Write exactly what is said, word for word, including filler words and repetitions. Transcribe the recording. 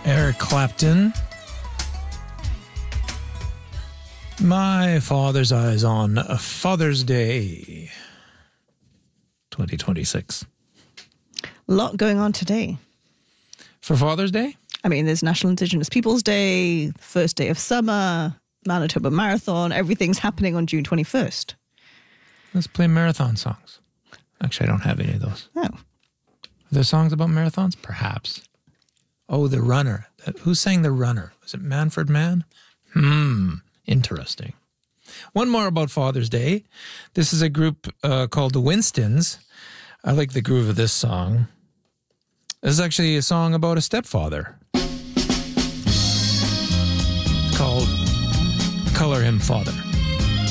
Eric Clapton. My Father's Eyes on Father's Day twenty twenty-six. A lot going on today. For Father's Day? I mean, there's National Indigenous Peoples Day, first day of summer, Manitoba Marathon. Everything's happening on June twenty-first. Let's play marathon songs. Actually, I don't have any of those. Oh. Are there songs about marathons? Perhaps. Oh, The Runner. Who sang The Runner? Was it Manfred Mann? Hmm. Interesting. One more about Father's Day. This is a group uh, called the Winstons. I like the groove of this song. This is actually a song about a stepfather. It's called Color Him Father.